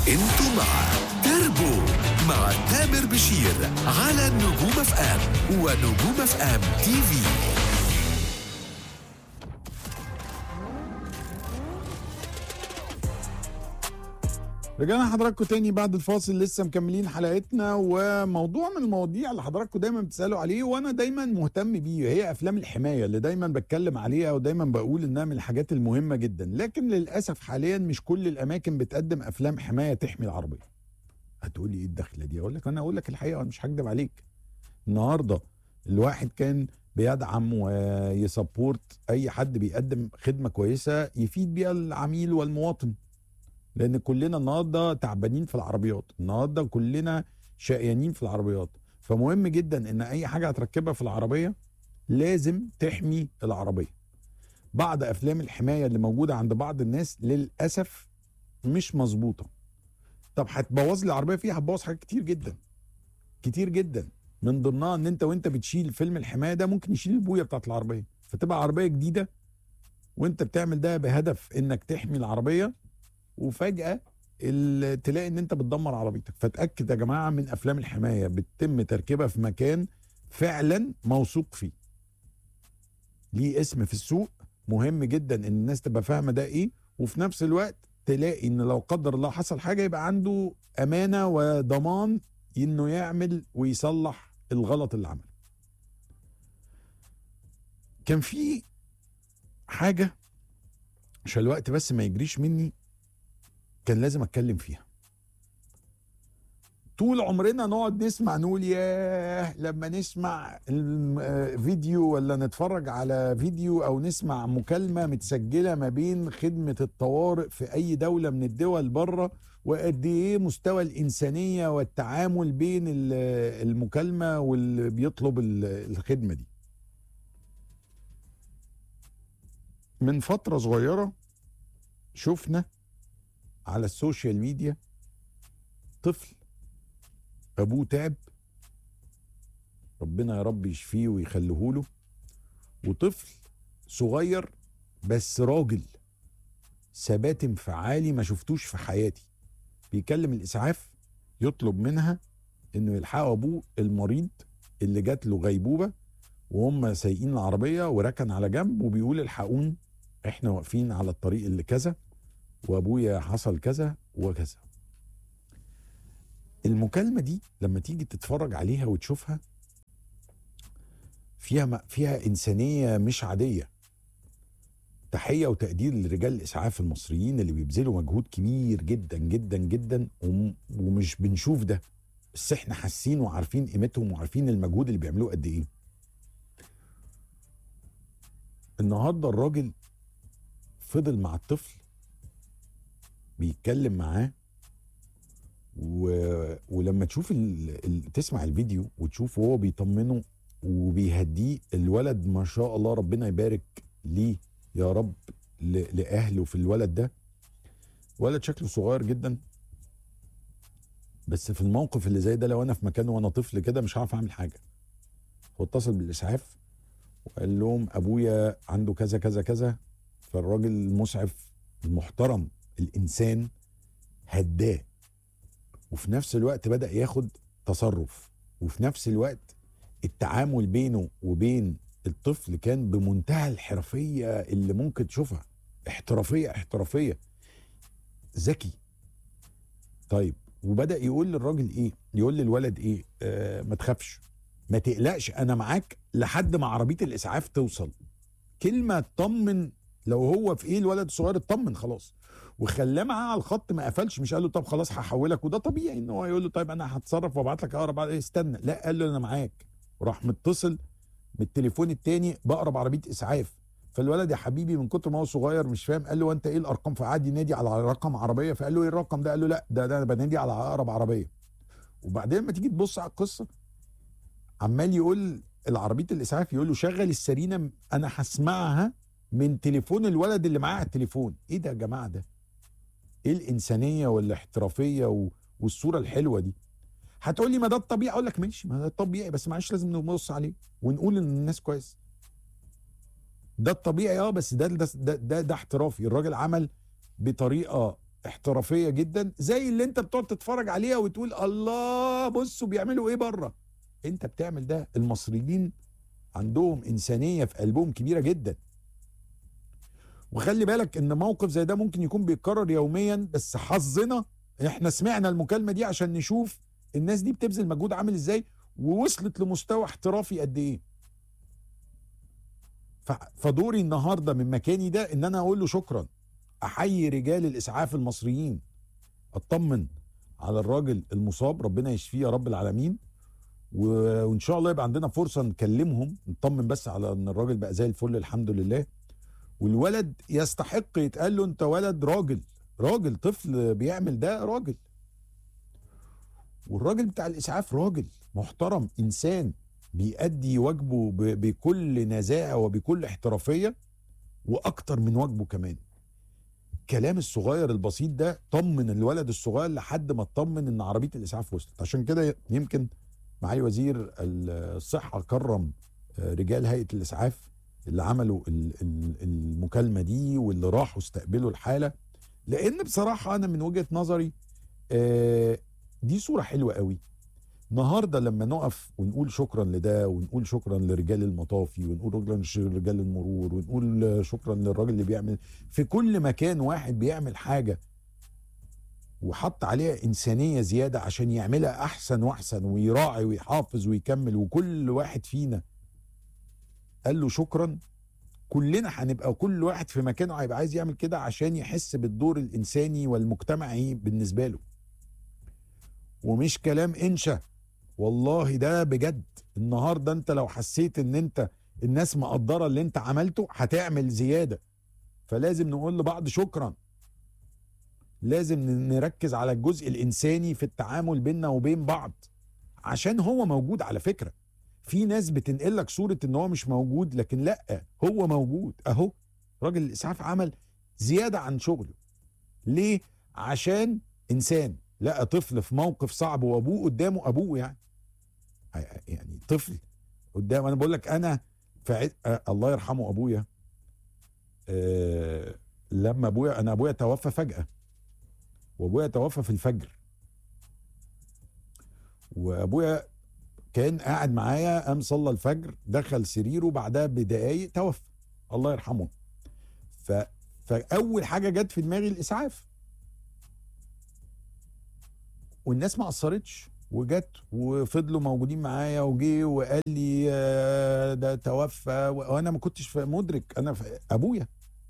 انتوا مع تربو مع تامر بشير على نجوم اف ام ونجوم اف ام تي في. رجعنا حضراتكم تاني بعد الفاصل، لسه مكملين حلقتنا. وموضوع من المواضيع اللي حضراتكم دايما بتسألوا عليه وانا دايما مهتم بيه هي افلام الحماية اللي دايما بتكلم عليها ودايما بقول انها من الحاجات المهمة جدا، لكن للاسف حاليا مش كل الاماكن بتقدم افلام حماية تحمي العربية. هتقولي ايه الدخلة دي؟ اقول لك الحقيقة، انا مش هكدب عليك. النهارده الواحد كان بيدعم ويسبورت اي حد بيقدم خدمة كويسة يفيد بيها العميل والمواطن، لان كلنا النهارده تعبانين في العربيات، النهارده كلنا شقيانين في العربيات. فمهم جدا ان اي حاجه هتركبها في العربيه لازم تحمي العربيه. بعض افلام الحمايه اللي موجوده عند بعض الناس للاسف مش مظبوطه. طب هتبوظ لي العربيه فيها؟ هتبوظ حاجات كتير جدا كتير جدا، من ضمنها ان انت وانت بتشيل فيلم الحمايه ده ممكن يشيل البويه بتاعت العربيه، فتبقى عربيه جديده وانت بتعمل ده بهدف انك تحمي العربيه، وفجأة تلاقي ان انت بتدمر عربيتك. فتأكد يا جماعة من افلام الحماية بتتم تركيبها في مكان فعلا موثوق فيه، ليه اسم في السوق. مهم جدا ان الناس تبقى فاهمة ده ايه، وفي نفس الوقت تلاقي ان لو قدر الله حصل حاجة يبقى عنده امانة وضمان انه يعمل ويصلح الغلط اللي عمله. كان في حاجة عشان الوقت بس ما يجريش مني كان لازم اتكلم فيها. طول عمرنا نقعد نسمع نقول ياه لما نسمع فيديو ولا نتفرج على فيديو او نسمع مكالمة متسجلة ما بين خدمة الطوارئ في اي دولة من الدول بره، وقد ايه مستوى الانسانية والتعامل بين المكالمة واللي بيطلب الخدمة دي. من فترة صغيرة شفنا على السوشيال ميديا طفل ابوه تعب، ربنا يا رب يشفيه ويخليهوله، وطفل صغير بس راجل ثبات انفعالي ما شفتوش في حياتي، بيكلم الاسعاف يطلب منها انه يلحقوا ابوه المريض اللي جات له غيبوبه، وهم سايقين العربيه وركن على جنب وبيقول الحقون احنا واقفين على الطريق اللي كذا وابويا حصل كذا وكذا. المكالمة دي لما تيجي تتفرج عليها وتشوفها فيها إنسانية مش عادية. تحية وتقدير لرجال الإسعاف المصريين اللي بيبذلوا مجهود كبير جدا جدا جدا ومش بنشوف ده، بس احنا حاسين وعارفين قيمتهم وعارفين المجهود اللي بيعملوه قد ايه. النهارده الراجل فضل مع الطفل بيتكلم معاه، ولما تشوف تسمع الفيديو وتشوف وهو بيطمنه وبيهديه، الولد ما شاء الله ربنا يبارك ليه يا رب لأهله في الولد ده. ولد شكله صغير جدا، بس في الموقف اللي زي ده لو انا في مكانه وانا طفل كده مش هعرف اعمل حاجه. هو اتصل بالاسعاف وقال لهم ابويا عنده كذا كذا كذا، فالراجل المسعف المحترم الانسان هداه، وفي نفس الوقت بدأ ياخد تصرف، وفي نفس الوقت التعامل بينه وبين الطفل كان بمنتهى الحرفية اللي ممكن تشوفها، احترافية ذكي. طيب وبدأ يقول للراجل ايه، يقول للولد ايه، ما تخافش ما تقلقش انا معاك لحد ما عربية الاسعاف توصل. كلمة تطمن، لو هو في ايه الولد الصغير اطمن خلاص، وخلاه معاه على الخط ما قفلش، مش قال له طب خلاص هحولك، وده طبيعي ان هو يقول له طيب انا هتصرف وابعت لك اقرب استنى، لا قال له انا معاك، وراح متصل بالتليفون التاني باقرب عربيه اسعاف. فالولد يا حبيبي من كتر ما هو صغير مش فاهم، قال له وانت ايه الارقام؟ فقعد ينادي على رقم عربيه، فقال له ايه الرقم ده؟ قال له لا ده انا بنادي على اقرب عربيه. وبعدين ما تيجي تبص على القصه عمال يقول العربيه الاسعاف يقول له شغل السرينه انا هسمعها من تليفون الولد اللي معاه على التليفون. ايه ده يا جماعه؟ ده ايه الانسانيه والاحترافيه والصوره الحلوه دي؟ هتقول لي ما ده الطبيعي، اقول لك ماشي ما ده الطبيعي، بس معلش لازم نبص عليه ونقول ان الناس كويس. ده الطبيعي بس ده احترافي. الراجل عمل بطريقه احترافيه جدا، زي اللي انت بتقعد تتفرج عليها وتقول الله بصوا بيعملوا ايه بره. انت بتعمل ده. المصريين عندهم انسانيه في قلبهم كبيره جدا. وخلي بالك ان موقف زي ده ممكن يكون بيتكرر يوميا، بس حظنا احنا سمعنا المكالمه دي عشان نشوف الناس دي بتبذل مجهود عامل ازاي ووصلت لمستوى احترافي قد ايه. فدوري النهارده من مكاني ده ان انا اقول له شكرا، احيي رجال الاسعاف المصريين، اطمن على الراجل المصاب ربنا يشفيه يا رب العالمين، وان شاء الله يبقى عندنا فرصه نكلمهم نطمن بس على ان الراجل بقى زي الفل الحمد لله. والولد يستحق يتقال له انت ولد راجل، راجل طفل بيعمل ده راجل. والراجل بتاع الاسعاف راجل محترم، انسان بيأدي واجبه بكل نزاهه وبكل احترافيه، واكتر من واجبه كمان. الكلام الصغير البسيط ده طمن الولد الصغير لحد ما اطمن ان عربيه الاسعاف وصلت. عشان كده يمكن معالي وزير الصحه كرم رجال هيئه الاسعاف اللي عملوا المكالمه دي واللي راحوا استقبلوا الحاله، لان بصراحه انا من وجهه نظري دي صوره حلوه قوي. النهارده لما نقف ونقول شكرا لده، ونقول شكرا لرجال المطافي، ونقول شكرا لرجال المرور، ونقول شكرا للراجل اللي بيعمل في كل مكان واحد بيعمل حاجه وحط عليها انسانيه زياده عشان يعملها احسن واحسن ويراعي ويحافظ ويكمل، وكل واحد فينا قال له شكرا. كلنا هنبقى وكل واحد في مكانه هيبقى عايز يعمل كده عشان يحس بالدور الانساني والمجتمعي بالنسبه له. ومش كلام انشا، والله ده بجد. النهارده انت لو حسيت ان انت الناس مقدره اللي انت عملته هتعمل زياده، فلازم نقول لبعض شكرا. لازم نركز على الجزء الانساني في التعامل بيننا وبين بعض، عشان هو موجود. على فكره في ناس بتنقل لك صوره ان هو مش موجود، لكن لا هو موجود اهو. راجل الاسعاف عمل زياده عن شغله. ليه؟ عشان انسان لقى طفل في موقف صعب وابوه قدامه، ابوه يعني طفل قدام. انا بقول لك انا الله يرحمه ابويا. لما ابويا توفى فجأة، وابويا توفى في الفجر، وابويا كان قاعد معايا، قام صلى الفجر دخل سريره بعدها بدقايق توفى الله يرحمه. فاول حاجه جت في دماغي الاسعاف، والناس ما قصرتش وجت وفضلوا موجودين معايا، وجي وقال لي ده توفى، وانا ما كنتش مدرك انا ابويا.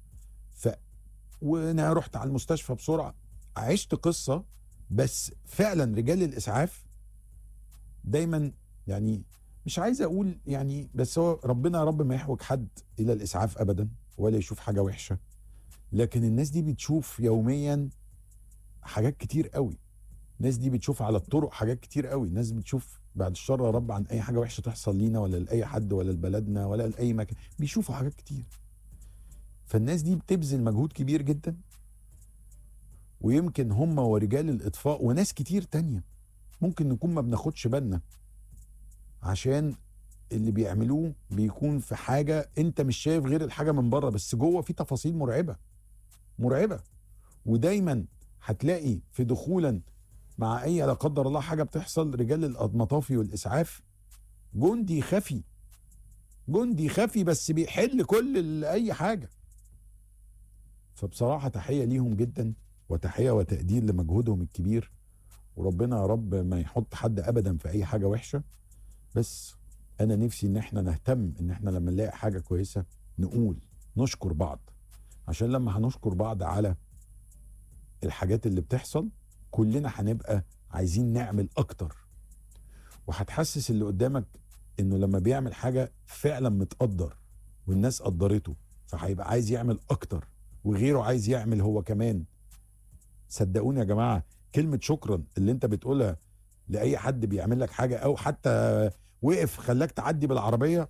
وانا رحت على المستشفى بسرعه، عشت قصه. بس فعلا رجال الاسعاف دايما، يعني مش عايز اقول يعني، بس هو ربنا يا رب ما يحوج حد الى الاسعاف ابدا ولا يشوف حاجه وحشه، لكن الناس دي بتشوف يوميا حاجات كتير قوي. الناس دي بتشوف على الطرق حاجات كتير قوي. الناس بتشوف بعد الشر يا رب عن اي حاجه وحشه تحصل لينا ولا لاي حد ولا لبلدنا ولا لاي مكان، بيشوفوا حاجات كتير. فالناس دي بتبذل مجهود كبير جدا، ويمكن هم ورجال الاطفاء وناس كتير تانية ممكن نكون ما بناخدش بالنا، عشان اللي بيعملوه بيكون في حاجه انت مش شايف غير الحاجه من بره، بس جوه في تفاصيل مرعبه مرعبه. ودايما هتلاقي في دخولا مع اي لا قدر الله حاجه بتحصل، رجال المطافي والاسعاف جندي خفي، جندي خفي بس بيحل كل اي حاجه. فبصراحه تحيه ليهم جدا، وتحيه وتقدير لمجهودهم الكبير، وربنا يا رب ما يحط حد ابدا في اي حاجه وحشه. بس انا نفسي ان احنا نهتم ان احنا لما نلاقي حاجه كويسه نقول نشكر بعض، عشان لما هنشكر بعض على الحاجات اللي بتحصل كلنا هنبقى عايزين نعمل اكتر، وهتحسس اللي قدامك انه لما بيعمل حاجه فعلا متقدر والناس قدرته، فهيبقى عايز يعمل اكتر وغيره عايز يعمل هو كمان. صدقوني يا جماعه كلمه شكرا اللي انت بتقولها لاي حد بيعمل لك حاجه، او حتى وقف خلاك تعدي بالعربيه،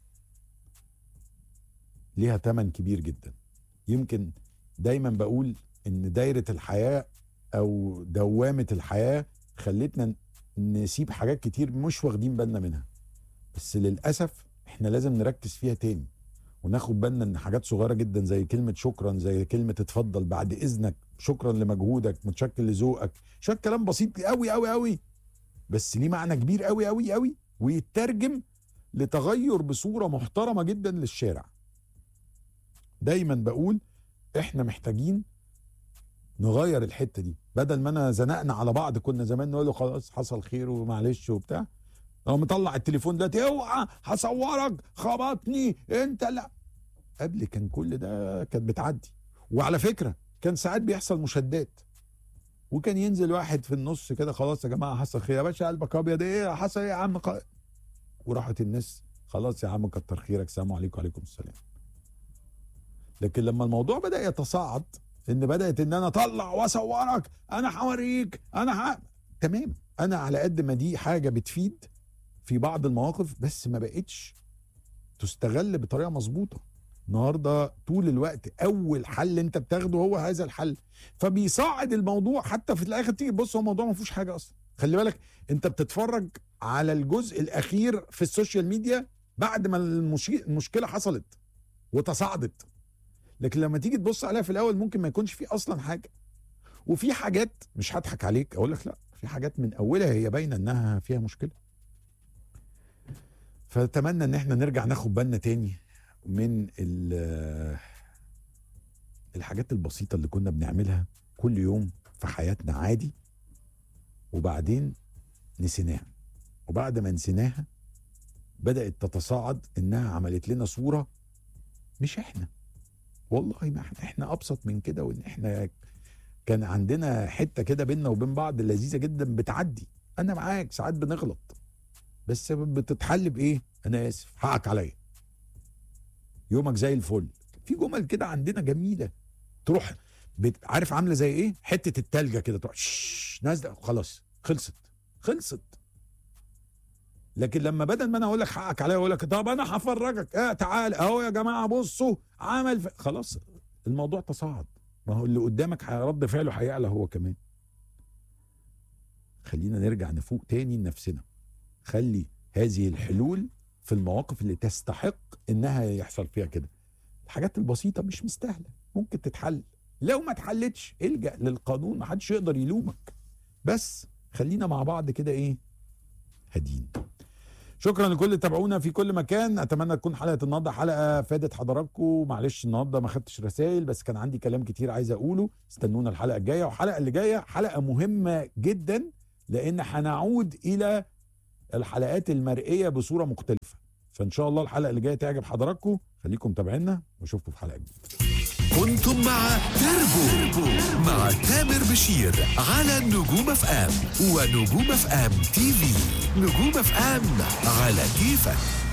ليها ثمن كبير جدا. يمكن دايما بقول ان دايره الحياه او دوامه الحياه خلتنا نسيب حاجات كتير مش واخدين بالنا منها، بس للاسف احنا لازم نركز فيها تاني وناخد بالنا ان حاجات صغيره جدا زي كلمه شكرا، زي كلمه اتفضل، بعد اذنك، شكرا لمجهودك، متشكر لذوقك، شويه كلام بسيط قوي قوي قوي بس ليه معنى كبير قوي قوي قوي، ويترجم لتغير بصوره محترمه جدا للشارع. دايما بقول احنا محتاجين نغير الحته دي، بدل ما انا زنقنا على بعض. كنا زمان نقول له خلاص حصل خير ومعلش وبتاع، لو مطلع التليفون دلوقتي اوعى هصورك خبطني انت، لا. قبل كان كل ده كانت بتعدي. وعلى فكره كان ساعات بيحصل مشادات، وكان ينزل واحد في النص كده، خلاص يا جماعه حصل خير يا باشا، قلبك ابيض، ايه حصل ايه يا عم وراحت الناس خلاص يا عم كتر خيرك، سلام عليكم وعليكم السلام. لكن لما الموضوع بدا يتصاعد، ان بدات ان انا اطلع واصورك، انا هوريك، تمام، انا على قد ما دي حاجه بتفيد في بعض المواقف، بس ما بقتش تستغل بطريقه مظبوطه. النهارده طول الوقت اول حل انت بتاخده هو هذا الحل، فبيصعد الموضوع. حتى في الاخر تيجي تبص هو الموضوع ما فيهوش حاجه اصلا. خلي بالك انت بتتفرج على الجزء الاخير في السوشيال ميديا بعد ما المشكله حصلت وتصاعدت، لكن لما تيجي تبص عليها في الاول ممكن ما يكونش في اصلا حاجه. وفي حاجات مش هضحك عليك اقول لك لا، في حاجات من اولها هي باينه انها فيها مشكله. فاتمنى ان احنا نرجع ناخد بالنا تاني من الحاجات البسيطه اللي كنا بنعملها كل يوم في حياتنا عادي، وبعدين نسيناها. وبعد ما نسيناها بدات تتصاعد انها عملت لنا صوره مش احنا. والله ما احنا ابسط من كده، وان احنا كان عندنا حته كده بيننا وبين بعض لذيذه جدا بتعدي. انا معاك ساعات بنغلط، بس بتتحل بايه؟ انا اسف، حقك عليا، يومك زي الفل. في جمل كده عندنا جميله تروح عارف عامله زي ايه؟ حته التلجه كده تروح نازله، خلاص خلصت. لكن لما بدل ما انا اقول لك حقك عليا اقول لك طب انا هفرجك، تعال اهو يا جماعه بصوا عمل خلاص الموضوع تصاعد. ما هو اللي قدامك رد فعله هيعلى هو كمان. خلينا نرجع نفوق تاني لنفسنا. خلي هذه الحلول في المواقف اللي تستحق انها يحصل فيها كده. الحاجات البسيطه مش مستاهله، ممكن تتحل. لو ما اتحلتش الجأ للقانون، ما حدش يقدر يلومك. بس خلينا مع بعض كده ايه، هادين. شكرا لكل اللي تابعونا في كل مكان. اتمنى تكون حلقه النهارده حلقه فادت حضراتكم. معلش النهارده ما خدتش رسائل، بس كان عندي كلام كتير عايز اقوله. استنونا الحلقه الجايه، والحلقه اللي جايه حلقه مهمه جدا، لان هنعود الى الحلقات المرئيه بصوره مختلفه. فان شاء الله الحلقه اللي جايه تعجب حضراتكم. خليكم متابعينا واشوفكم في حلقه جديده. كنتم مع تربو مع تامر بشير على نجوم اف ام ونجوم اف ام تي في. نجوم اف ام على كيفك.